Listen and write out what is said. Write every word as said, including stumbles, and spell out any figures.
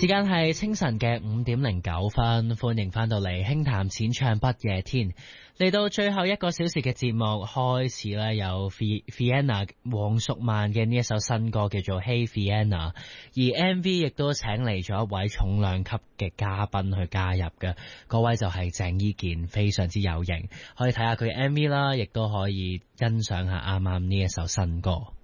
時間係清晨嘅五點零九分，歡迎翻到嚟輕談淺唱不夜天，嚟到最後一個小時嘅節目開始咧，有 Vienna 黃淑蔓嘅呢一首新歌叫做 Hey Vienna， 而 M V 亦都請嚟咗一位重量級嘅嘉賓去加入嘅，嗰位就係鄭伊健，非常之有型，可以睇下佢 M V 啦，亦都可以欣賞下啱啱呢一首新歌。